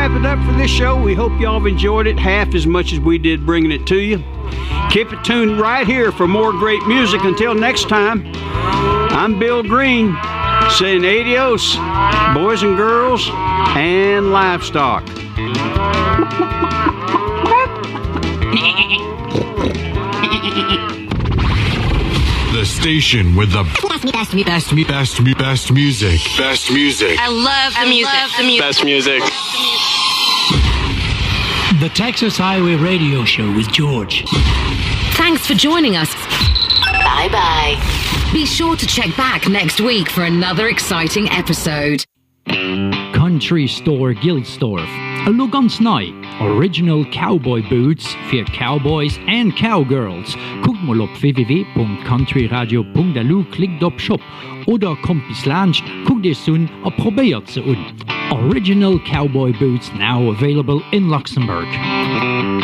wrap it up for this show. We hope y'all have enjoyed it half as much as we did bringing it to you. Keep it tuned right here for more great music. Until next time, I'm Bill Green saying adios, boys and girls, and livestock. The station with the best music. Best music. I love the music. Best music. The Texas Highway Radio Show with George. Thanks for joining us. Bye-bye. Be sure to check back next week for another exciting episode. Country Store Gilsdorf. A look on Snipe. Original cowboy boots für Cowboys and Cowgirls. Guckt mal auf www.countryradio.lu, klickt auf Shop oder kommt bis Lunch, guckt es an und probiert sie an. Original cowboy boots now available in Luxembourg.